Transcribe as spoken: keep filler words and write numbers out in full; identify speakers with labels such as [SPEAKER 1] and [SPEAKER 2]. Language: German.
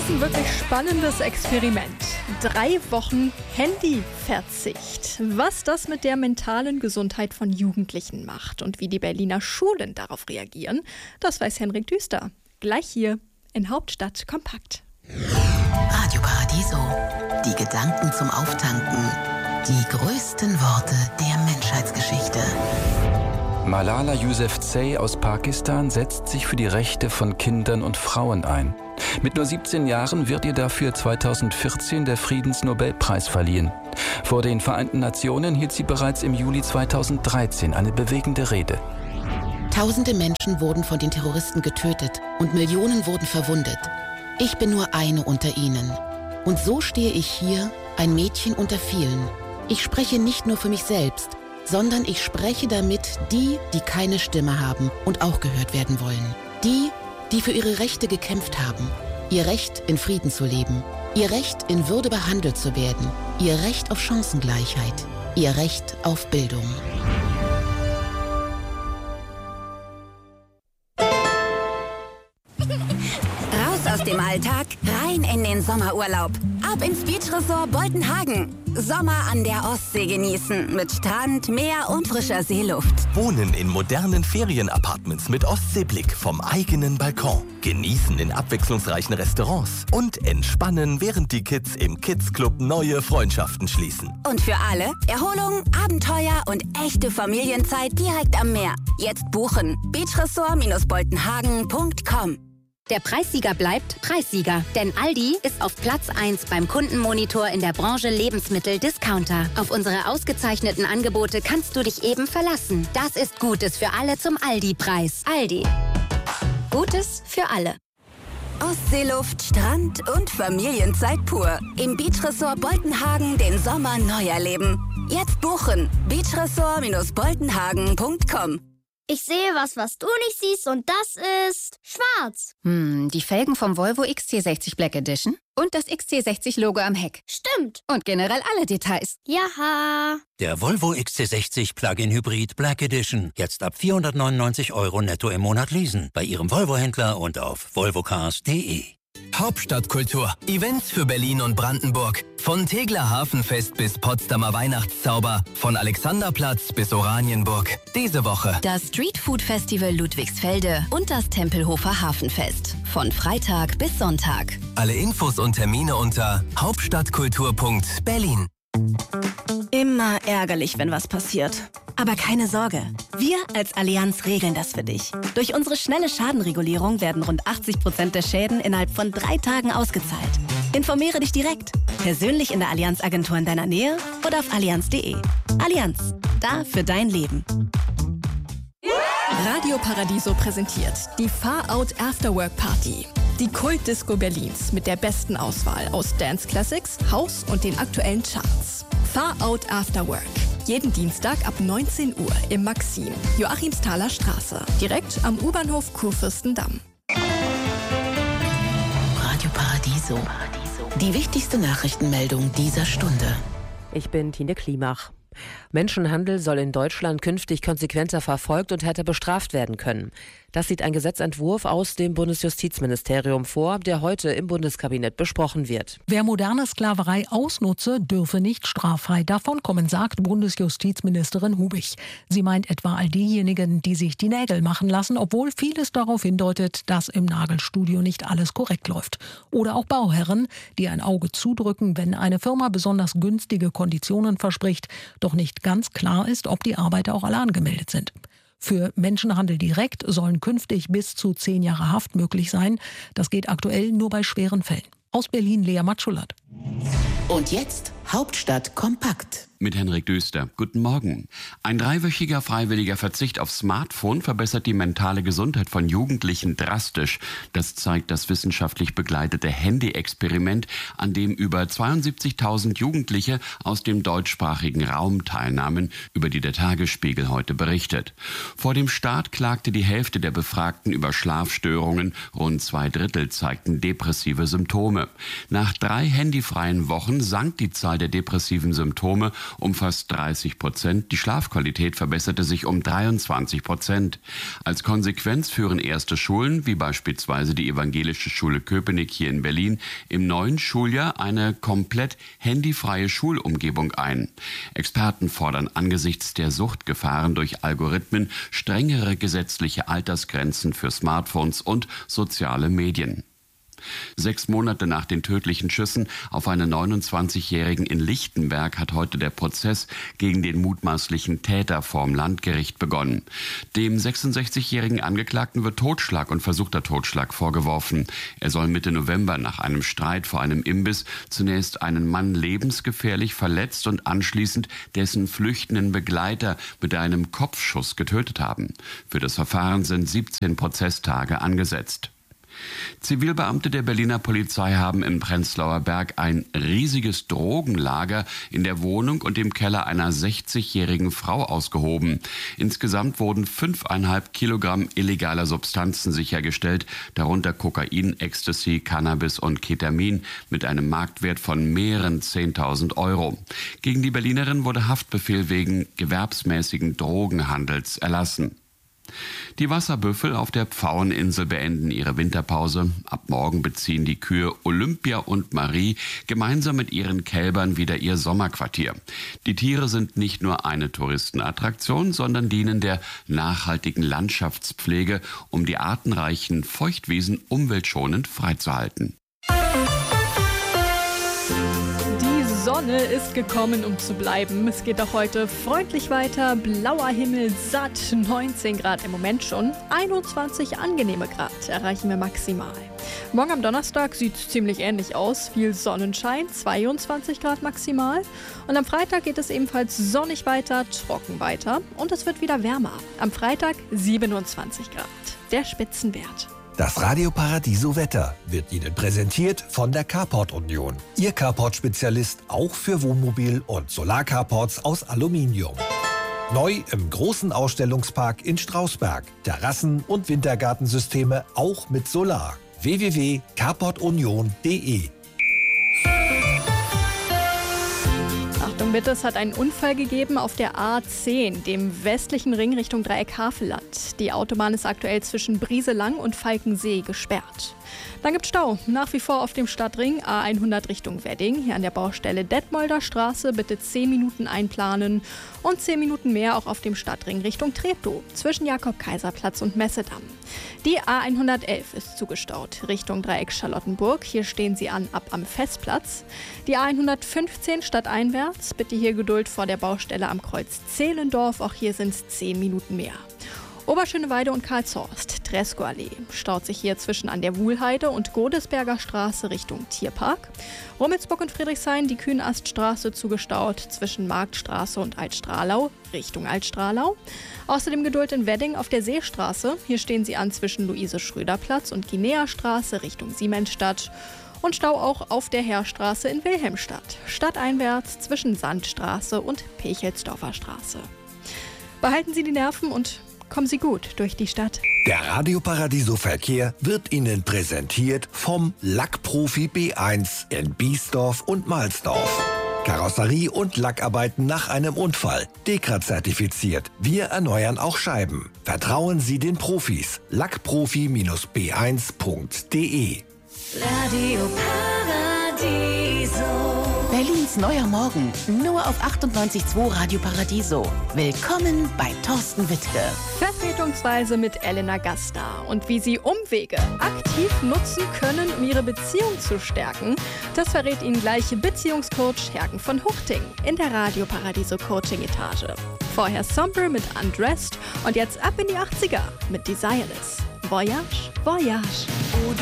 [SPEAKER 1] ist ein wirklich spannendes Experiment. Drei Wochen Handyverzicht. Was das mit der mentalen Gesundheit von Jugendlichen macht und wie die Berliner Schulen darauf reagieren, das weiß Henrik Düster. Gleich hier in Hauptstadt kompakt.
[SPEAKER 2] Radio Paradiso. Die Gedanken zum Auftanken. Die größten Worte der Menschheitsgeschichte.
[SPEAKER 3] Malala Yousafzai aus Pakistan setzt sich für die Rechte von Kindern und Frauen ein. Mit nur siebzehn Jahren wird ihr dafür zweitausendvierzehn der Friedensnobelpreis verliehen. Vor den Vereinten Nationen hielt sie bereits im Juli zweitausenddreizehn eine bewegende Rede.
[SPEAKER 2] Tausende Menschen wurden von den Terroristen getötet und Millionen wurden verwundet. Ich bin nur eine unter ihnen. Und so stehe ich hier, ein Mädchen unter vielen. Ich spreche nicht nur für mich selbst, sondern ich spreche damit die, die keine Stimme haben und auch gehört werden wollen. Die, die für ihre Rechte gekämpft haben. Ihr Recht, in Frieden zu leben. Ihr Recht, in Würde behandelt zu werden. Ihr Recht auf Chancengleichheit. Ihr Recht auf Bildung.
[SPEAKER 4] Raus aus dem Alltag, rein in den Sommerurlaub. Ab ins Beachresort Boltenhagen. Sommer an der Ostsee genießen. Mit Strand, Meer und frischer Seeluft.
[SPEAKER 5] Wohnen in modernen Ferienapartments mit Ostseeblick vom eigenen Balkon. Genießen in abwechslungsreichen Restaurants. Und entspannen, während die Kids im Kids Club neue Freundschaften schließen.
[SPEAKER 4] Und für alle Erholung, Abenteuer und echte Familienzeit direkt am Meer. Jetzt buchen. beachresort boltenhagen punkt com.
[SPEAKER 6] Der Preissieger bleibt Preissieger, denn Aldi ist auf Platz eins beim Kundenmonitor in der Branche Lebensmittel-Discounter. Auf unsere ausgezeichneten Angebote kannst du dich eben verlassen. Das ist Gutes für alle zum Aldi-Preis. Aldi. Gutes für alle.
[SPEAKER 4] Ostseeluft, Strand und Familienzeit pur. Im Beachresort Boltenhagen den Sommer neu erleben. Jetzt buchen. beachresort boltenhagen punkt com.
[SPEAKER 7] Ich sehe was, was du nicht siehst, und das ist schwarz.
[SPEAKER 6] Hm, die Felgen vom Volvo X C sechzig Black Edition und das X C sechzig Logo am Heck.
[SPEAKER 7] Stimmt.
[SPEAKER 6] Und generell alle Details.
[SPEAKER 7] Jaha.
[SPEAKER 8] Der Volvo X C sechzig Plug-in Hybrid Black Edition. Jetzt ab vierhundertneunundneunzig Euro netto im Monat leasen. Bei Ihrem Volvo-Händler und auf volvocars punkt de.
[SPEAKER 9] Hauptstadtkultur. Events für Berlin und Brandenburg. Von Tegeler Hafenfest bis Potsdamer Weihnachtszauber. Von Alexanderplatz bis Oranienburg. Diese Woche
[SPEAKER 10] das Streetfood Festival Ludwigsfelde und das Tempelhofer Hafenfest. Von Freitag bis Sonntag.
[SPEAKER 9] Alle Infos und Termine unter hauptstadtkultur punkt berlin.
[SPEAKER 11] Immer ärgerlich, wenn was passiert. Aber keine Sorge, wir als Allianz regeln das für dich. Durch unsere schnelle Schadenregulierung werden rund achtzig Prozent der Schäden innerhalb von drei Tagen ausgezahlt. Informiere dich direkt, persönlich in der Allianz-Agentur in deiner Nähe oder auf allianz punkt de. Allianz, da für dein Leben.
[SPEAKER 1] Radio Paradiso präsentiert die Far Out Afterwork Party. Die Kult-Disco Berlins mit der besten Auswahl aus Dance Classics, House und den aktuellen Charts. Far Out Afterwork. Jeden Dienstag ab neunzehn Uhr im Maxim, Joachimsthaler Straße. Direkt am U-Bahnhof Kurfürstendamm.
[SPEAKER 2] Radio Paradiso. Die wichtigste Nachrichtenmeldung dieser Stunde.
[SPEAKER 12] Ich bin Tine Klimach. Menschenhandel soll in Deutschland künftig konsequenter verfolgt und härter bestraft werden können. Das sieht ein Gesetzentwurf aus dem Bundesjustizministerium vor, der heute im Bundeskabinett besprochen wird.
[SPEAKER 13] Wer moderne Sklaverei ausnutze, dürfe nicht straffrei davonkommen, sagt Bundesjustizministerin Hubig. Sie meint etwa all diejenigen, die sich die Nägel machen lassen, obwohl vieles darauf hindeutet, dass im Nagelstudio nicht alles korrekt läuft. Oder auch Bauherren, die ein Auge zudrücken, wenn eine Firma besonders günstige Konditionen verspricht, doch nicht ganz klar ist, ob die Arbeiter auch alle angemeldet sind. Für Menschenhandel direkt sollen künftig bis zu zehn Jahre Haft möglich sein. Das geht aktuell nur bei schweren Fällen. Aus Berlin, Lea Matschulat.
[SPEAKER 2] Und jetzt Hauptstadt kompakt.
[SPEAKER 14] Mit Henrik Düster. Guten Morgen. Ein dreiwöchiger freiwilliger Verzicht auf Smartphone verbessert die mentale Gesundheit von Jugendlichen drastisch. Das zeigt das wissenschaftlich begleitete Handy-Experiment, an dem über zweiundsiebzigtausend Jugendliche aus dem deutschsprachigen Raum teilnahmen, über die der Tagesspiegel heute berichtet. Vor dem Start klagte die Hälfte der Befragten über Schlafstörungen, rund zwei Drittel zeigten depressive Symptome. Nach drei handyfreien Wochen sank die Zahl der depressiven Symptome um fast dreißig Prozent. Die Schlafqualität verbesserte sich um dreiundzwanzig Prozent. Als Konsequenz führen erste Schulen, wie beispielsweise die Evangelische Schule Köpenick hier in Berlin, im neuen Schuljahr eine komplett handyfreie Schulumgebung ein. Experten fordern angesichts der Suchtgefahren durch Algorithmen strengere gesetzliche Altersgrenzen für Smartphones und soziale Medien. Sechs Monate nach den tödlichen Schüssen auf einen neunundzwanzigjährigen in Lichtenberg hat heute der Prozess gegen den mutmaßlichen Täter vorm Landgericht begonnen. Dem sechsundsechzigjährigen Angeklagten wird Totschlag und versuchter Totschlag vorgeworfen. Er soll Mitte November nach einem Streit vor einem Imbiss zunächst einen Mann lebensgefährlich verletzt und anschließend dessen flüchtenden Begleiter mit einem Kopfschuss getötet haben. Für das Verfahren sind siebzehn Prozesstage angesetzt. Zivilbeamte der Berliner Polizei haben im Prenzlauer Berg ein riesiges Drogenlager in der Wohnung und im Keller einer sechzigjährigen Frau ausgehoben. Insgesamt wurden fünfeinhalb Kilogramm illegaler Substanzen sichergestellt, darunter Kokain, Ecstasy, Cannabis und Ketamin mit einem Marktwert von mehreren zehntausend Euro. Gegen die Berlinerin wurde Haftbefehl wegen gewerbsmäßigen Drogenhandels erlassen. Die Wasserbüffel auf der Pfaueninsel beenden ihre Winterpause. Ab morgen beziehen die Kühe Olympia und Marie gemeinsam mit ihren Kälbern wieder ihr Sommerquartier. Die Tiere sind nicht nur eine Touristenattraktion, sondern dienen der nachhaltigen Landschaftspflege, um die artenreichen Feuchtwiesen umweltschonend freizuhalten.
[SPEAKER 1] Die Sonne ist gekommen, um zu bleiben. Es geht auch heute freundlich weiter. Blauer Himmel, satt, neunzehn Grad im Moment schon. einundzwanzig angenehme Grad erreichen wir maximal. Morgen am Donnerstag sieht es ziemlich ähnlich aus. Viel Sonnenschein, zweiundzwanzig Grad maximal. Und am Freitag geht es ebenfalls sonnig weiter, trocken weiter. Und es wird wieder wärmer. Am Freitag siebenundzwanzig Grad. Der Spitzenwert.
[SPEAKER 15] Das Radio Paradiso Wetter wird Ihnen präsentiert von der Carport Union. Ihr Carport-Spezialist auch für Wohnmobil- und Solarcarports aus Aluminium. Neu im großen Ausstellungspark in Strausberg. Terrassen- und Wintergartensysteme auch mit Solar. w w w punkt carport union punkt d e
[SPEAKER 1] Achtung bitte, es hat einen Unfall gegeben auf der A zehn, dem westlichen Ring Richtung Dreieck Havelland. Die Autobahn ist aktuell zwischen Brieselang und Falkensee gesperrt. Dann gibt es Stau, nach wie vor auf dem Stadtring A hundert Richtung Wedding. Hier an der Baustelle Detmolder Straße bitte zehn Minuten einplanen und zehn Minuten mehr auch auf dem Stadtring Richtung Treptow zwischen Jakob-Kaiser-Platz und Messedamm. Die A hundertelf ist zugestaut Richtung Dreieck Charlottenburg. Hier stehen Sie an ab am Festplatz. Die A hundertfünfzehn stadteinwärts, bitte hier Geduld vor der Baustelle am Kreuz Zehlendorf. Auch hier sind es zehn Minuten mehr. Oberschöneweide und Karlshorst, Treskoallee, staut sich hier zwischen an der Wuhlheide und Godesberger Straße Richtung Tierpark. Rummelsburg und Friedrichshain, die Kühnaststraße zugestaut zwischen Marktstraße und Altstrahlau Richtung Altstrahlau. Außerdem Geduld in Wedding auf der Seestraße. Hier stehen Sie an zwischen Luise-Schröder-Platz und Guinea-Straße Richtung Siemensstadt. Und Stau auch auf der Heerstraße in Wilhelmstadt, stadteinwärts zwischen Sandstraße und Pechelsdorfer Straße. Behalten Sie die Nerven und kommen Sie gut durch die Stadt.
[SPEAKER 15] Der Radio Paradiso Verkehr wird Ihnen präsentiert vom Lackprofi B eins in Biesdorf und Mahlsdorf. Karosserie und Lackarbeiten nach einem Unfall. Dekra zertifiziert. Wir erneuern auch Scheiben. Vertrauen Sie den Profis. lackprofi B eins punkt d e
[SPEAKER 10] Radio Paradiso. Berlins neuer Morgen, nur auf achtundneunzig Komma zwei Radio Paradiso. Willkommen bei Thorsten Wittke.
[SPEAKER 1] Vertretungsweise mit Elena Gastar. Und wie Sie Umwege aktiv nutzen können, um Ihre Beziehung zu stärken, das verrät Ihnen gleich Beziehungscoach Herken von Huchting in der Radio Paradiso Coaching Etage. Vorher Somber mit Undressed und jetzt ab in die achtziger mit Desireless. Voyage, Voyage.